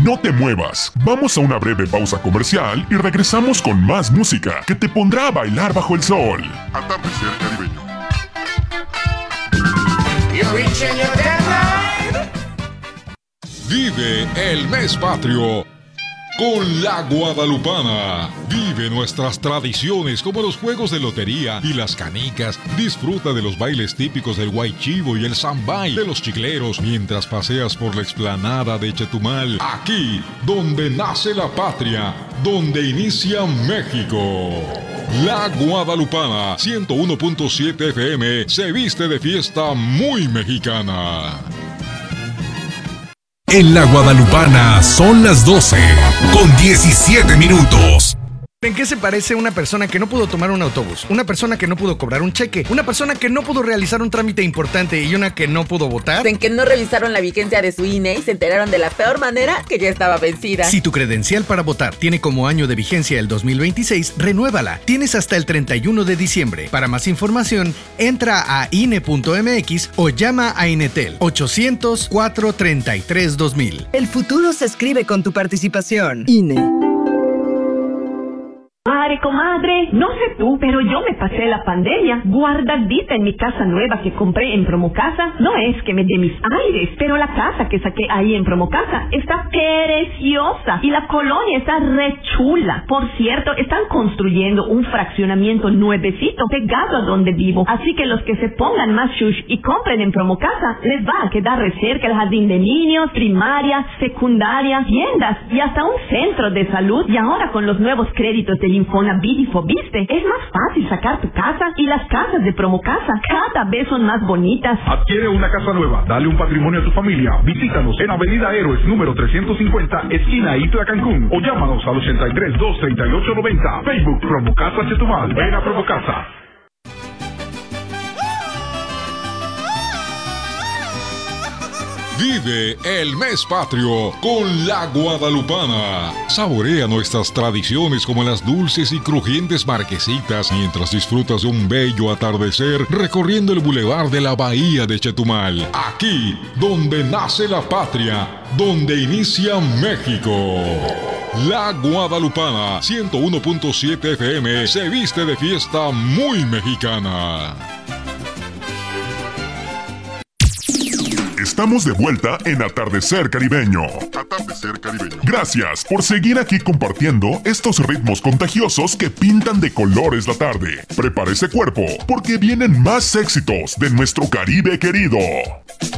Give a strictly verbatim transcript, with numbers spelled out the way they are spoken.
No te muevas. Vamos a una breve pausa comercial y regresamos con más música que te pondrá a bailar bajo el sol. Atardecer Caribeño. Vive el mes patrio con la Guadalupana. Vive nuestras tradiciones como los juegos de lotería y las canicas. Disfruta de los bailes típicos del guaychivo y el zambay, de los chicleros, mientras paseas por la explanada de Chetumal. Aquí, donde nace la patria, donde inicia México. La Guadalupana, ciento uno punto siete F M, se viste de fiesta muy mexicana. En la Guadalupana son las doce con diecisiete minutos. ¿En qué se parece una persona que no pudo tomar un autobús, una persona que no pudo cobrar un cheque, una persona que no pudo realizar un trámite importante y una que no pudo votar? En que no revisaron la vigencia de su I N E y se enteraron de la peor manera que ya estaba vencida. Si tu credencial para votar tiene como año de vigencia el dos mil veintiséis, renuévala. Tienes hasta el treinta y uno de diciembre. Para más información, entra a I N E punto M X o llama a Inetel ochocientos, cuatrocientos treinta y tres, dos mil. El futuro se escribe con tu participación. I N E. Madre, comadre, no sé tú, pero yo me pasé la pandemia guardadita en mi casa nueva que compré en Promocasa. No es que me dé mis aires, pero la casa que saqué ahí en Promocasa está preciosa y la colonia está re chula. Por cierto, están construyendo un fraccionamiento nuevecito pegado a donde vivo. Así que los que se pongan más shush y compren en Promocasa, les va a quedar re cerca el jardín de niños, primaria, secundaria, tiendas y hasta un centro de salud. Y ahora con los nuevos créditos del Infonavit y Fobiste, es más fácil sacar tu casa y las casas de Promocasa cada vez son más bonitas. Adquiere una casa nueva, dale un patrimonio a tu familia. Visítanos en Avenida Héroes número trescientos cincuenta, esquina Itla, Cancún, o llámanos al ochenta y tres, dos treinta y ocho noventa. Facebook Promocasa Chetumal. Ven a Promocasa. Vive el mes patrio con la Guadalupana. Saborea nuestras tradiciones como las dulces y crujientes marquesitas mientras disfrutas de un bello atardecer recorriendo el bulevar de la Bahía de Chetumal. Aquí, donde nace la patria, donde inicia México. La Guadalupana, ciento uno punto siete F M, se viste de fiesta muy mexicana. Estamos de vuelta en Atardecer Caribeño. Atardecer Caribeño. Gracias por seguir aquí compartiendo estos ritmos contagiosos que pintan de colores la tarde. Prepara ese cuerpo, porque vienen más éxitos de nuestro Caribe querido.